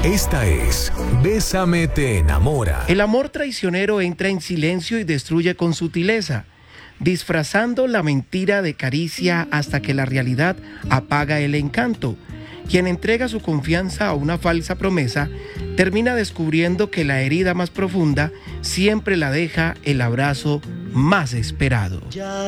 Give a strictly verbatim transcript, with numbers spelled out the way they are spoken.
Esta es Bésame te enamora. El amor traicionero entra en silencio y destruye con sutileza, disfrazando la mentira de caricia hasta que la realidad apaga el encanto. Quien entrega su confianza a una falsa promesa termina descubriendo que la herida más profunda siempre la deja el abrazo más esperado.